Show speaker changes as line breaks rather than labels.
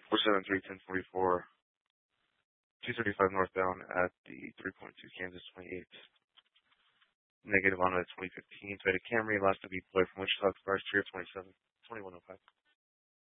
473-1044, 235 northbound at the 3.2 Kansas 28. Negative on a 2015 Toyota Camry, last to be deployed from Wichita to Forest Street 2105.